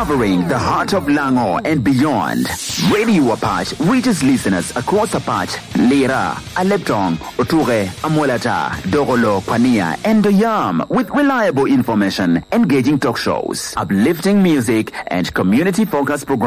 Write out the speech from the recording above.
covering the heart of Lango and beyond. Radio Apache reaches listeners across Apache, Lira, Aleptong, Oture, Amolata, Dogolo, Pania, and Doyam with reliable information, engaging talk shows, uplifting music, and community-focused programs.